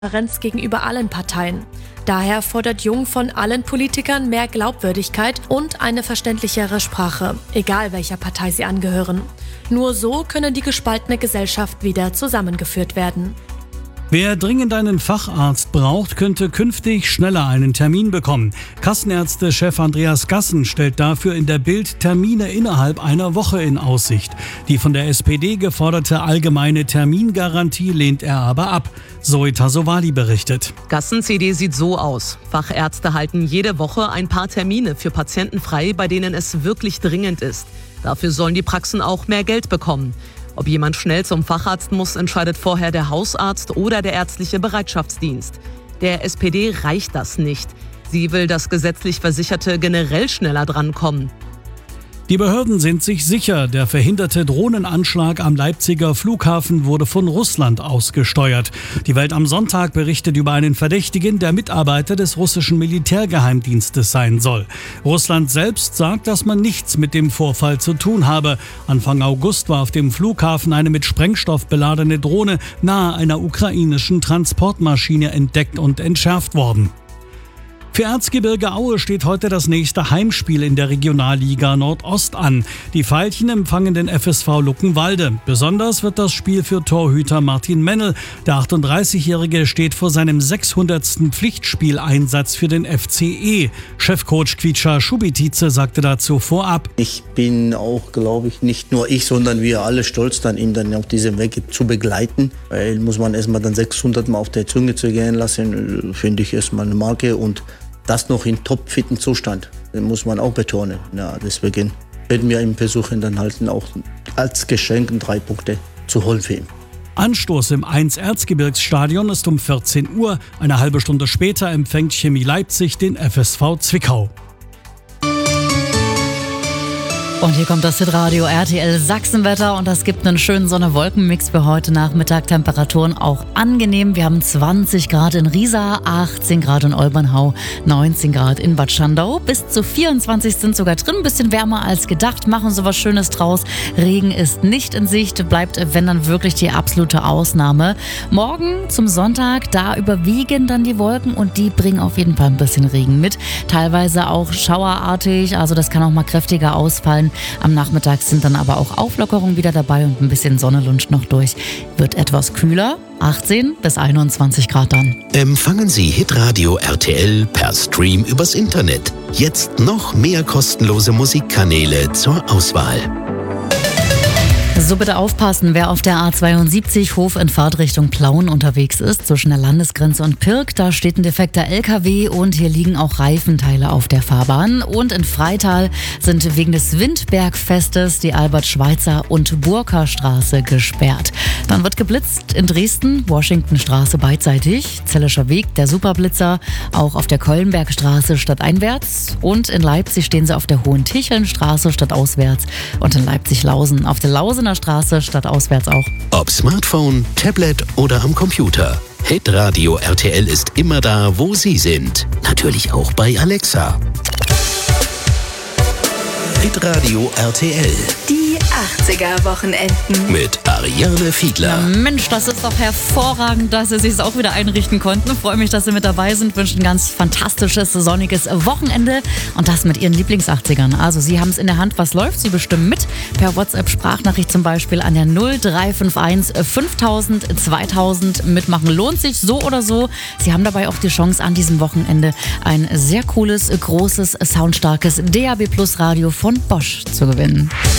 Transparenz gegenüber allen Parteien. Daher fordert Jung von allen Politikern mehr Glaubwürdigkeit und eine verständlichere Sprache, egal welcher Partei sie angehören. Nur so könne die gespaltene Gesellschaft wieder zusammengeführt werden. Wer dringend einen Facharzt braucht, könnte künftig schneller einen Termin bekommen. Kassenärzte-Chef Andreas Gassen stellt dafür in der Bild Termine innerhalb einer Woche in Aussicht. Die von der SPD geforderte allgemeine Termingarantie lehnt er aber ab. Zoe Tassovali berichtet. Gassens Idee sieht so aus. Fachärzte halten jede Woche ein paar Termine für Patienten frei, bei denen es wirklich dringend ist. Dafür sollen die Praxen auch mehr Geld bekommen. Ob jemand schnell zum Facharzt muss, entscheidet vorher der Hausarzt oder der ärztliche Bereitschaftsdienst. Der SPD reicht das nicht. Sie will, dass gesetzlich Versicherte generell schneller drankommen. Die Behörden sind sich sicher, der verhinderte Drohnenanschlag am Leipziger Flughafen wurde von Russland ausgesteuert. Die Welt am Sonntag berichtet über einen Verdächtigen, der Mitarbeiter des russischen Militärgeheimdienstes sein soll. Russland selbst sagt, dass man nichts mit dem Vorfall zu tun habe. Anfang August war auf dem Flughafen eine mit Sprengstoff beladene Drohne nahe einer ukrainischen Transportmaschine entdeckt und entschärft worden. Für Erzgebirge Aue steht heute das nächste Heimspiel in der Regionalliga Nordost an. Die Veilchen empfangen den FSV Luckenwalde. Besonders wird das Spiel für Torhüter Martin Mennel. Der 38-Jährige steht vor seinem 600. Pflichtspieleinsatz für den FCE. Chefcoach Kvicha Schubitice sagte dazu vorab: Ich bin auch, glaube ich, nicht nur ich, sondern wir alle stolz, dann ihn dann auf diesem Weg zu begleiten. Weil muss man erstmal dann 600 Mal auf der Zunge zergehen lassen, finde ich erstmal eine Marke und das noch in topfitten Zustand, das muss man auch betonen. Ja, deswegen werden wir ihm versuchen, dann halt auch als Geschenk 3 Punkte zu holen für ihn. Anstoß im 1 Erzgebirgsstadion ist um 14 Uhr. Eine halbe Stunde später empfängt Chemie Leipzig den FSV Zwickau. Und hier kommt das Hitradio RTL Sachsenwetter und das gibt einen schönen Sonne-Wolken-Mix für heute Nachmittag. Temperaturen auch angenehm. Wir haben 20 Grad in Riesa, 18 Grad in Olbernhau, 19 Grad in Bad Schandau. Bis zu 24 sind sogar drin. Ein bisschen wärmer als gedacht. Machen so was Schönes draus. Regen ist nicht in Sicht. Bleibt, wenn dann wirklich die absolute Ausnahme. Morgen zum Sonntag, da überwiegen dann die Wolken und die bringen auf jeden Fall ein bisschen Regen mit. Teilweise auch schauerartig. Also das kann auch mal kräftiger ausfallen. Am Nachmittag sind dann aber auch Auflockerungen wieder dabei und ein bisschen Sonne lunscht noch durch. Wird etwas kühler, 18 bis 21 Grad dann. Empfangen Sie Hitradio RTL per Stream übers Internet. Jetzt noch mehr kostenlose Musikkanäle zur Auswahl. So, bitte aufpassen, wer auf der A72 Hof in Fahrtrichtung Plauen unterwegs ist, zwischen der Landesgrenze und Pirk, da steht ein defekter LKW und hier liegen auch Reifenteile auf der Fahrbahn. Und in Freital sind wegen des Windbergfestes die Albert-Schweitzer- und Burka-Straße gesperrt. Dann wird geblitzt in Dresden, Washingtonstraße beidseitig, Zellischer Weg, der Superblitzer, auch auf der Kölnbergstraße stadteinwärts und in Leipzig stehen sie auf der Hohentichelnstraße stadtauswärts und in Leipzig-Lausen auf der Lausener Straße stadtauswärts auch. Ob Smartphone, Tablet oder am Computer. Hitradio RTL ist immer da, wo Sie sind. Natürlich auch bei Alexa. Hitradio RTL. Die 80er-Wochenenden. Mit Ariane Fiedler. Ja, Mensch, das ist doch hervorragend, dass Sie sich es auch wieder einrichten konnten. Freue mich, dass Sie mit dabei sind. Wünsche ein ganz fantastisches, sonniges Wochenende. Und das mit Ihren Lieblings-80ern. Also Sie haben es in der Hand, was läuft. Sie bestimmen mit. Per WhatsApp-Sprachnachricht zum Beispiel an der 0351 5000 2000. Mitmachen lohnt sich so oder so. Sie haben dabei auch die Chance, an diesem Wochenende ein sehr cooles, großes, soundstarkes DAB+ Radio von Bosch zu gewinnen.